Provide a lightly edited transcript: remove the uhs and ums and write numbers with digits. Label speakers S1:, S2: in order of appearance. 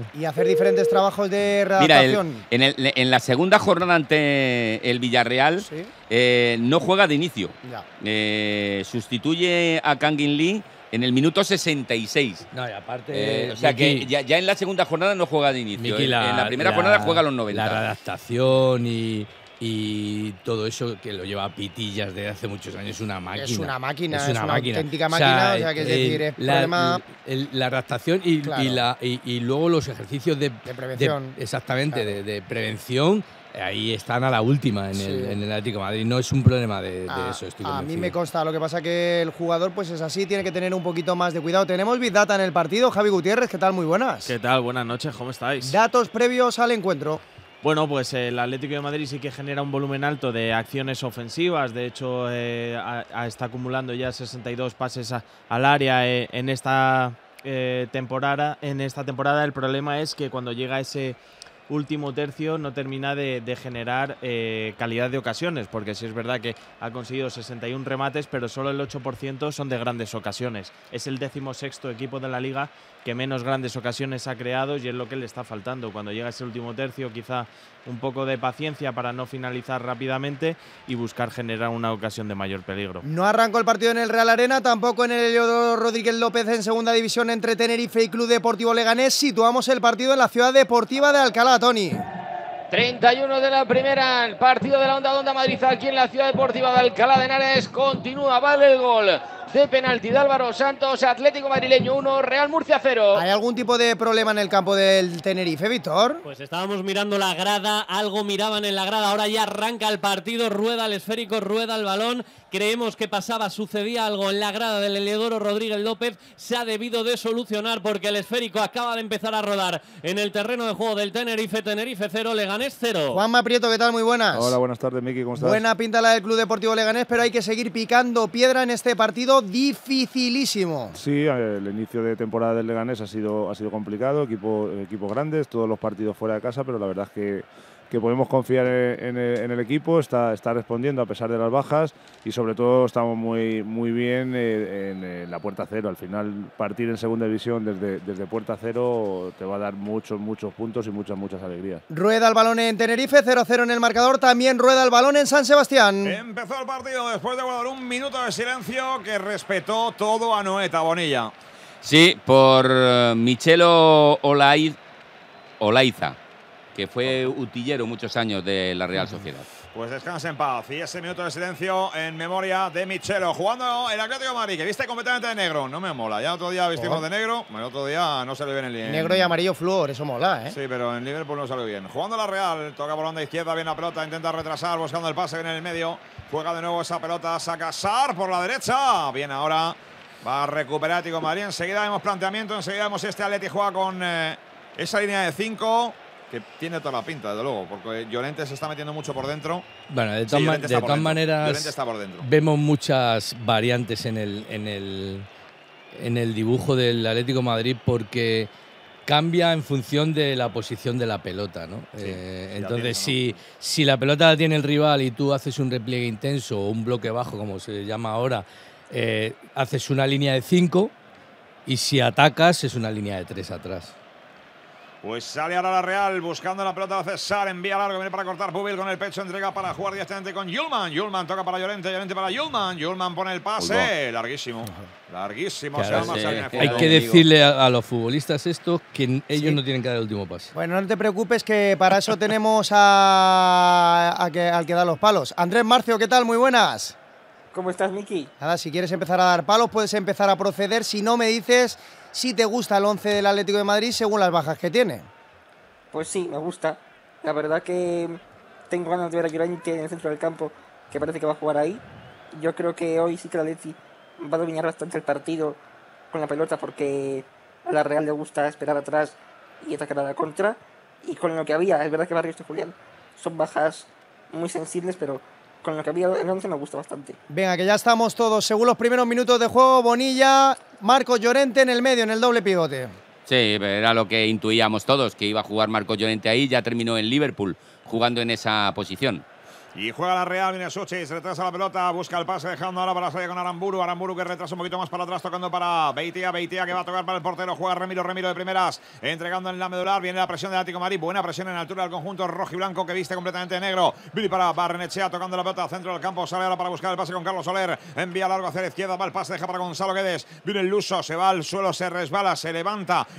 S1: Y hacer diferentes trabajos de
S2: Mira,
S1: readaptación.
S2: en la segunda jornada ante el Villarreal no juega de inicio. Sustituye a Kangin Lee en el minuto 66.
S3: No, y aparte,
S2: o sea que ya en la segunda jornada no juega de inicio.
S3: Miki,
S2: en la primera jornada juega a los 90.
S3: La readaptación y todo eso que lo lleva Pitillas desde hace muchos años es una máquina.
S1: Es una máquina, es una auténtica máquina. O sea, que es decir, es problema.
S3: La adaptación y luego los ejercicios de
S1: prevención.
S3: Exactamente, de prevención. Ahí están a la última en el Atlético de Madrid. No es un problema de eso, estoy convencido.
S1: A mí me consta, lo que pasa que el jugador pues es así, tiene que tener un poquito más de cuidado. Tenemos Big Data en el partido. Javi Gutiérrez, ¿qué tal? Muy buenas.
S4: ¿Qué tal? Buenas noches, ¿cómo estáis?
S1: Datos previos al encuentro.
S4: Bueno, pues el Atlético de Madrid sí que genera un volumen alto de acciones ofensivas. De hecho, está acumulando ya 62 pases al área en esta temporada. El problema es que cuando llega ese último tercio no termina de generar calidad de ocasiones, porque sí es verdad que ha conseguido 61 remates, pero solo el 8% son de grandes ocasiones. Es el 16º equipo de la Liga que menos grandes ocasiones ha creado y es lo que le está faltando. Cuando llega ese último tercio, quizá un poco de paciencia para no finalizar rápidamente y buscar generar una ocasión de mayor peligro.
S1: No arrancó el partido en el Real Arena, tampoco en el Heliodoro Rodríguez López en segunda división entre Tenerife y Club Deportivo Leganés. Situamos el partido en la ciudad deportiva de Alcalá, Tony.
S5: 31 de la primera, el partido de la Onda Madrid aquí en la ciudad deportiva de Alcalá de Henares. Continúa, vale el gol de penalti de Álvaro Santos. Atlético Madrileño 1, Real Murcia 0.
S1: ¿Hay algún tipo de problema en el campo del Tenerife, Víctor?
S6: Pues estábamos mirando la grada, algo miraban en la grada, ahora ya arranca el partido, rueda el esférico, rueda el balón. Creemos que sucedía algo en la grada del Heliodoro Rodríguez López. Se ha debido de solucionar porque el esférico acaba de empezar a rodar en el terreno de juego del Tenerife. Tenerife 0, Leganés 0.
S1: Juanma Prieto, ¿qué tal? Muy buenas.
S7: Hola, buenas tardes, Miki, ¿cómo estás?
S1: Buena pinta la del Club Deportivo Leganés, pero hay que seguir picando piedra en este partido dificilísimo.
S7: Sí, el inicio de temporada del Leganés ha sido complicado, equipos grandes, todos los partidos fuera de casa, pero la verdad es que podemos confiar en el equipo, está respondiendo a pesar de las bajas y sobre todo estamos muy bien en la puerta cero. Al final partir en segunda división desde puerta cero te va a dar muchos puntos y muchas alegrías.
S1: Rueda el balón en Tenerife, 0-0 en el marcador, también rueda el balón en San Sebastián.
S8: Empezó el partido después de guardar un minuto de silencio que respetó todo a Noeta Bonilla.
S2: Sí, por Michelo Olaiza, que fue utillero muchos años de la Real Sociedad.
S8: Pues descansa en paz. Y ese minuto de silencio en memoria de Michelo. Jugando el Atlético de Madrid, que viste completamente de negro. No me mola. Ya otro día vestimos de negro. El otro día no salió bien el
S1: negro y amarillo flúor, eso mola, ¿eh?
S8: Sí, pero en Liverpool no salió bien. Jugando la Real, toca por banda izquierda, viene la pelota, intenta retrasar, buscando el pase, viene en el medio. Juega de nuevo esa pelota, saca Sar por la derecha. Bien ahora. Va a recuperar Atlético de Madrid. Enseguida vemos planteamiento, enseguida vemos este Atleti juega con esa línea de 5. Que tiene toda la pinta, desde luego, porque Llorente se está metiendo mucho por dentro.
S3: Bueno, de todas maneras,
S8: Llorente está por dentro.
S3: Vemos muchas variantes en el dibujo del Atlético de Madrid porque cambia en función de la posición de la pelota, ¿no?
S8: Sí,
S3: entonces, si la pelota la tiene el rival y tú haces un repliegue intenso o un bloque bajo, como se llama ahora, haces una línea de 5 y si atacas es una línea de 3 atrás.
S8: Pues sale ahora la Real buscando la pelota de César, envía largo, viene para cortar Pubil con el pecho, entrega para jugar directamente con Yulman. Yulman toca para Llorente, Llorente para Yulman. Yulman pone el pase, larguísimo.
S3: Claro, hay que decirle a los futbolistas estos que ellos no tienen que dar el último pase.
S1: Bueno, no te preocupes que para eso tenemos al que da los palos. Andrés Marcio, ¿qué tal? Muy buenas.
S9: ¿Cómo estás, Miki?
S1: Nada, si quieres empezar a dar palos, puedes empezar a proceder. Si no, me dices si te gusta el 11 del Atlético de Madrid según las bajas que tiene.
S9: Pues sí, me gusta. La verdad que tengo ganas de ver a Llorente en el centro del campo, que parece que va a jugar ahí. Yo creo que hoy sí que el Atleti va a dominar bastante el partido con la pelota porque a la Real le gusta esperar atrás y atacar a la contra. Y con lo que había, es verdad que Barrios y Julián son bajas muy sensibles, pero con lo que había el 11 me gusta bastante.
S1: Venga, que ya estamos todos. Según los primeros minutos de juego, Bonilla, Marcos Llorente en el medio, en el doble pivote.
S2: Sí, era lo que intuíamos todos, que iba a jugar Marcos Llorente ahí, ya terminó en Liverpool jugando en esa posición.
S8: Y juega la Real, viene Suchis, retrasa la pelota, busca el pase, dejando ahora para salir con Aramburu. Aramburu que retrasa un poquito más para atrás, tocando para Beitia. Beitia que va a tocar para el portero. Juega Remiro de primeras, entregando en la medular. Viene la presión del Atlético de Madrid. Buena presión en altura del conjunto rojiblanco que viste completamente negro. Billy para Barrenechea, tocando la pelota, centro del campo. Sale ahora para buscar el pase con Carlos Soler. Envía largo hacia la izquierda, va el pase, deja para Gonzalo Guedes. Viene el Luso, se va al suelo, se resbala, se levanta.